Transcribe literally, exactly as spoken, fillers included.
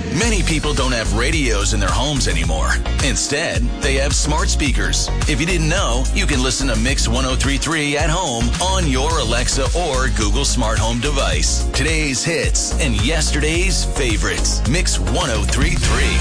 Many people don't have radios in their homes anymore. Instead, they have smart speakers. If you didn't know, you can listen to Mix ten thirty-three at home on your Alexa or Google Smart Home device. Today's hits and yesterday's favorites. Mix ten thirty-three.